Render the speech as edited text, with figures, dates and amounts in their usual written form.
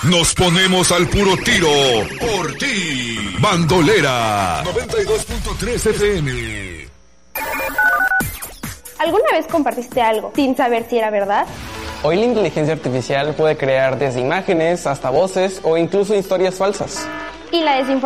Nos ponemos al puro tiro por ti. Bandolera 92.3 FM. ¿Alguna vez compartiste algo sin saber si era verdad? Hoy la inteligencia artificial puede crear desde imágenes hasta voces o incluso historias falsas. ¿Y la desinformación